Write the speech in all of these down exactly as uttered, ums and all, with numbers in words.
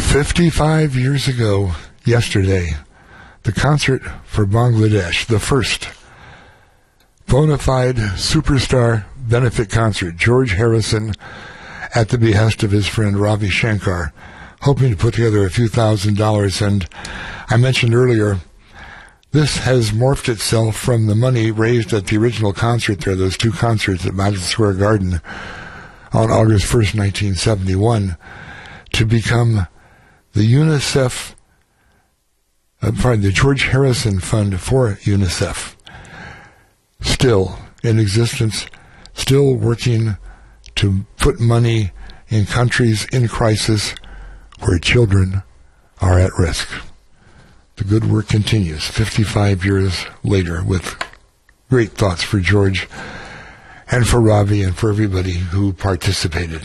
fifty-five years ago, yesterday, the concert for Bangladesh, the first bona fide superstar benefit concert, George Harrison, at the behest of his friend Ravi Shankar, hoping to put together a few thousand dollars. And I mentioned earlier, this has morphed itself from the money raised at the original concert there, those two concerts at Madison Square Garden on August first, nineteen seventy-one, to become the UNICEF, uh, pardon, the George Harrison Fund for UNICEF, still in existence, still working to put money in countries in crisis where children are at risk. The good work continues fifty-five years later with great thoughts for George and for Ravi and for everybody who participated.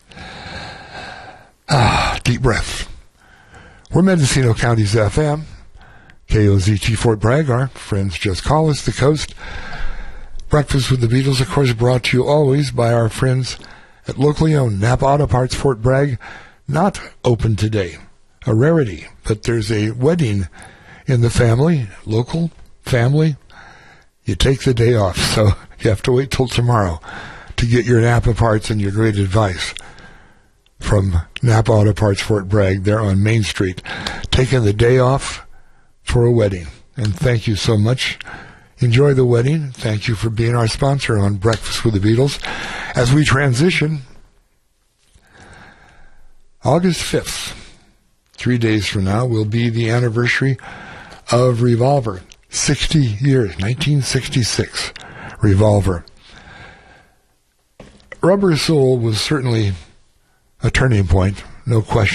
Ah, deep breath. We're Mendocino County's F M, K O Z T Fort Bragg. Our friends just call us the coast. Breakfast with the Beatles, of course, brought to you always by our friends at locally owned Napa Auto Parts Fort Bragg. Not open today. A rarity, but there's a wedding in the family, local family. You take the day off, so you have to wait till tomorrow to get your Napa parts and your great advice from Napa Auto Parts Fort Bragg there on Main Street. Taking the day off for a wedding. And thank you so much. Enjoy the wedding. Thank you for being our sponsor on Breakfast with the Beatles. As we transition, August fifth, three days from now, will be the anniversary of Revolver. sixty years, nineteen sixty-six, Revolver. Rubber Soul was certainly a turning point, no question.